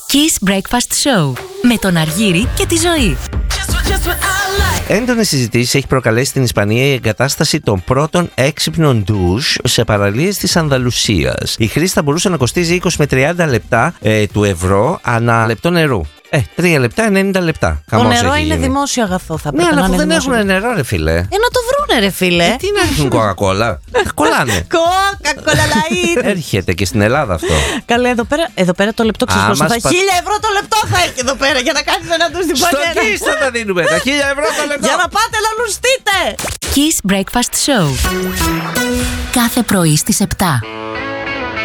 Kiss Breakfast Show με τον Αργύρη και τη Ζωή. Έντονες συζητήσεις έχει προκαλέσει στην Ισπανία η εγκατάσταση των πρώτων έξυπνων ντους σε παραλίες της Ανδαλουσίας. Η χρήση θα μπορούσε να κοστίζει 20 με 30 λεπτά του ευρώ ανά λεπτό νερού. 3 λεπτά, 90 λεπτά. Το νερό είναι δημόσιο αγαθό, θα πρέπει να είναι. Ναι, αλλά είναι δεν δημόσιο. έχουν νερό, ρε φίλε. Να το βρούνε, ρε φίλε. Τι να ρίχνουν κοκακόλα. Κολλάνε. Κοκακόλα light. Έρχεται και στην Ελλάδα αυτό. Καλέ, εδώ πέρα το λεπτό ξέρεις πόσο θα. 1.000 ευρώ το λεπτό θα έχει εδώ πέρα για να κάνεις ένα ντους στην Στο παλιά. Kiss θα τα δίνουμε. Τα 1.000 ευρώ το λεπτό. Για να πάτε να λουστείτε. Kiss Breakfast Show. Κάθε πρωί στις 7.